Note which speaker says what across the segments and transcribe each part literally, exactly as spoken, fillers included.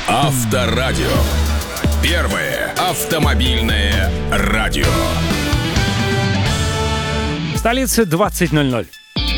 Speaker 1: Авторадио. Первое автомобильное радио.
Speaker 2: В столице двадцать ноль ноль.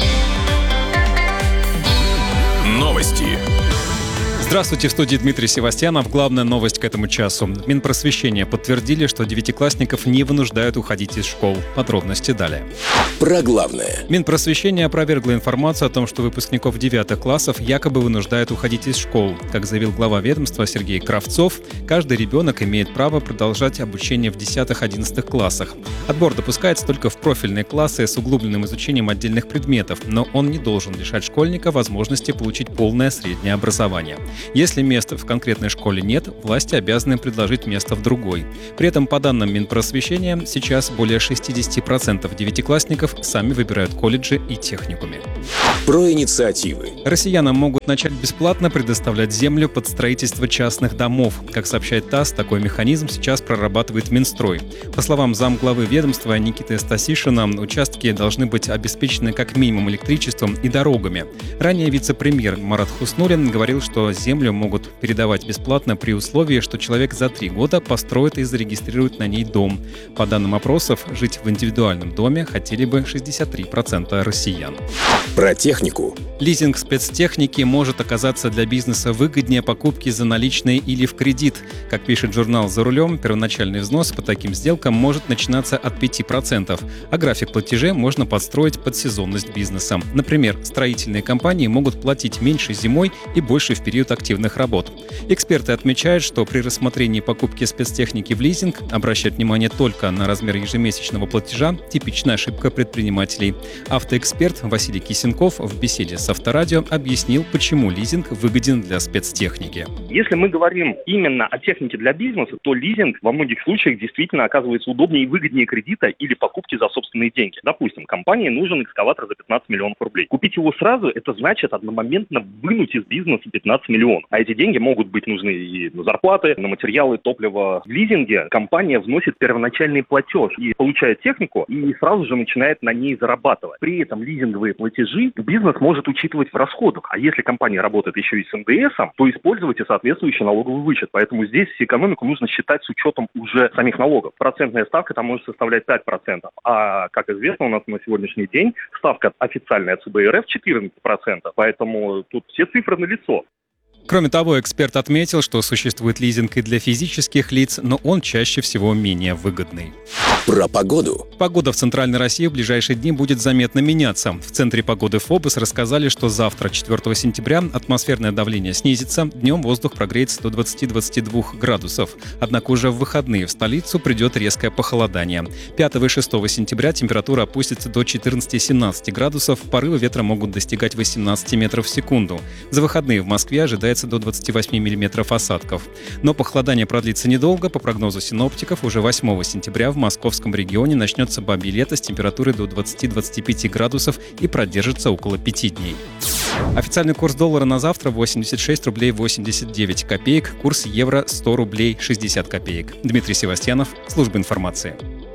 Speaker 1: Новости.
Speaker 3: Здравствуйте, в студии Дмитрий Севастьянов. Главная новость к этому часу. Минпросвещения подтвердили, что девятиклассников не вынуждают уходить из школ. Подробности далее.
Speaker 1: Про главное.
Speaker 3: Минпросвещение опровергло информацию о том, что выпускников девятых классов якобы вынуждают уходить из школ. Как заявил глава ведомства Сергей Кравцов, каждый ребенок имеет право продолжать обучение в десятых-одиннадцатых классах. Отбор допускается только в профильные классы с углубленным изучением отдельных предметов, но он не должен лишать школьника возможности получить полное среднее образование. Если места в конкретной школе нет, власти обязаны предложить место в другой. При этом, по данным Минпросвещения, сейчас более шестьдесят процентов девятиклассников сами выбирают колледжи и техникумы.
Speaker 1: Про инициативы.
Speaker 3: Россиянам могут начать бесплатно предоставлять землю под строительство частных домов. Как сообщает ТАСС, такой механизм сейчас прорабатывает Минстрой. По словам замглавы ведомства Никиты Стасишина, участки должны быть обеспечены как минимум электричеством и дорогами. Ранее вице-премьер Марат Хуснуллин говорил, что землю могут передавать бесплатно при условии, что человек за три года построит и зарегистрирует на ней дом. По данным опросов, жить в индивидуальном доме хотели бы шестьдесят три процента россиян.
Speaker 1: Про технику.
Speaker 3: Лизинг спецтехники может оказаться для бизнеса выгоднее покупки за наличные или в кредит. Как пишет журнал «За рулем», первоначальный взнос по таким сделкам может начинаться от пяти процентов, а график платежей можно подстроить под сезонность бизнеса. Например, строительные компании могут платить меньше зимой и больше в период активных работ. Эксперты отмечают, что при рассмотрении покупки спецтехники в лизинг обращать внимание только на размер ежемесячного платежа – типичная ошибка предпринимателей. Автоэксперт Василий Кисенков в беседе с Авторадио объяснил, почему лизинг выгоден для спецтехники.
Speaker 4: Если мы говорим именно о технике для бизнеса, то лизинг во многих случаях действительно оказывается удобнее и выгоднее кредита или покупки за собственные деньги. Допустим, компании нужен экскаватор за пятнадцать миллионов рублей. Купить его сразу – это значит одномоментно вынуть из бизнеса пятнадцать миллионов. А эти деньги могут быть нужны и на зарплаты, на материалы, топливо. В лизинге компания вносит первоначальный платеж и получает технику, и сразу же начинает на ней зарабатывать. При этом лизинговые платежи бизнес может учитывать в расходах. А если компания работает еще и с эн дэ эсом, то использовать и соответствующий налоговый вычет. Поэтому здесь экономику нужно считать с учетом уже самих налогов. Процентная ставка там может составлять пять процентов. А, как известно, у нас на сегодняшний день ставка официальная цэ бэ эр эф четырнадцать процентов. Поэтому тут все цифры налицо.
Speaker 3: Кроме того, эксперт отметил, что существует лизинг и для физических лиц, но он чаще всего менее выгодный.
Speaker 1: Про погоду.
Speaker 3: Погода в Центральной России в ближайшие дни будет заметно меняться. В Центре погоды ФОБОС рассказали, что завтра, четвёртого сентября, атмосферное давление снизится, днем воздух прогреется до двадцати-двадцати двух градусов. Однако уже в выходные в столицу придет резкое похолодание. пятого и шестого сентября температура опустится до четырнадцати-семнадцати градусов, порывы ветра могут достигать восемнадцати метров в секунду. За выходные в Москве ожидается до двадцати восьми миллиметров осадков. Но похолодание продлится недолго. По прогнозу синоптиков, уже восьмого сентября в московском регионе начнется бабье лето с температурой до двадцати-двадцати пяти градусов и продержится около пяти дней. Официальный курс доллара на завтра восемьдесят шесть рублей восемьдесят девять копеек, курс евро сто рублей шестьдесят копеек. Дмитрий Севастьянов, служба информации.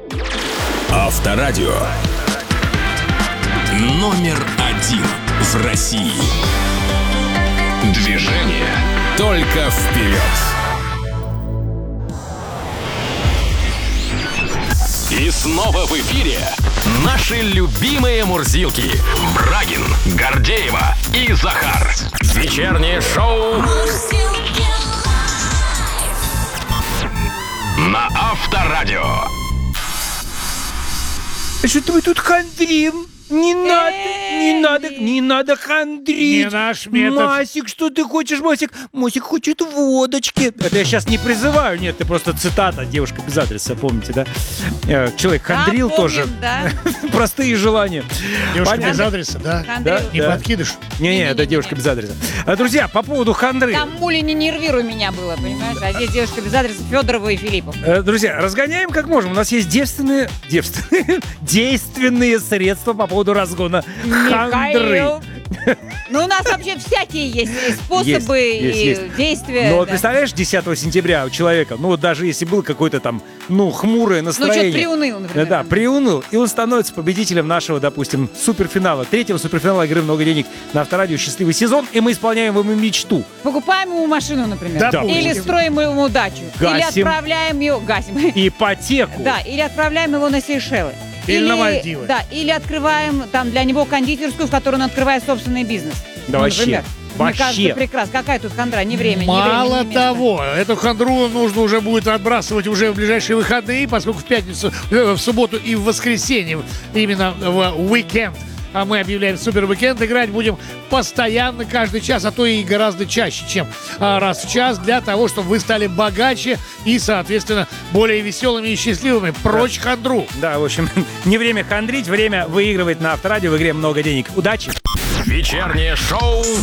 Speaker 1: Авторадио. Номер один в России. Движение только вперед. И снова в эфире наши любимые мурзилки. Брагин, Гордеева и Захар. Вечернее шоу на Авторадио.
Speaker 2: Что-то мы тут хандрим. Не надо, не надо, не надо хандрить.
Speaker 5: Не наш метод.
Speaker 2: Масик, что ты хочешь, Масик? Масик хочет водочки. Это я сейчас не призываю, нет, это просто цитата. Девушка без адреса, помните, да? Э, Человек хандрил
Speaker 6: Да,
Speaker 2: тоже.
Speaker 6: помним, да.
Speaker 2: Простые желания.
Speaker 5: Девушка
Speaker 2: Понятно.
Speaker 5: без адреса, да?
Speaker 6: Хандрил.
Speaker 2: Да,
Speaker 5: Не
Speaker 2: да.
Speaker 5: подкидыш?
Speaker 2: Не-не, это девушка без адреса. А, Друзья, по поводу хандры.
Speaker 6: Там Мули не нервируй меня было, понимаешь? А здесь девушка без адреса Федорова и Филиппов.
Speaker 2: Э, Друзья, разгоняем как можем. У нас есть девственные, девственные, действенные средства по поводу разгона хандры.
Speaker 6: Михаил. Ну, у нас вообще всякие есть и способы
Speaker 2: Есть,
Speaker 6: и
Speaker 2: есть, есть.
Speaker 6: действия.
Speaker 2: Но вот
Speaker 6: да.
Speaker 2: представляешь, десятого сентября у человека, ну вот даже если был какой-то там, ну, хмурое
Speaker 6: Ну,
Speaker 2: настроение.
Speaker 6: что-то приуныл, например.
Speaker 2: Да, приуныл, и он становится победителем нашего, допустим, суперфинала, третьего суперфинала игры «Много денег» на Авторадио «Счастливый сезон», и мы исполняем ему мечту.
Speaker 6: Покупаем ему машину, например.
Speaker 2: Да.
Speaker 6: Или строим ему дачу. Или
Speaker 2: Гасим.
Speaker 6: отправляем его... Гасим.
Speaker 2: Ипотеку.
Speaker 6: Да, или отправляем его на Сейшелы.
Speaker 5: Или на Мальдивы.
Speaker 6: Да, или открываем там для него кондитерскую, в которой он открывает собственный бизнес.
Speaker 2: Да
Speaker 6: Ну,
Speaker 2: вообще,
Speaker 6: например. Мне
Speaker 2: вообще.
Speaker 6: кажется, прекрасно. Какая тут хандра? Ни время, ни время,
Speaker 5: Мало
Speaker 6: ни место.
Speaker 5: того, эту хандру нужно уже будет отбрасывать уже в ближайшие выходные, поскольку в пятницу, э, в субботу и в воскресенье, именно в уикенд, а мы объявляем супер уикенд, играть будем постоянно, каждый час, а то и гораздо чаще, чем а, раз в час, для того, чтобы вы стали богаче и, соответственно, более веселыми и счастливыми. Прочь хандру!
Speaker 2: Да, в общем, не время хандрить, время выигрывать на Авторадио в игре «Много денег». Удачи!
Speaker 1: Вечернее шоу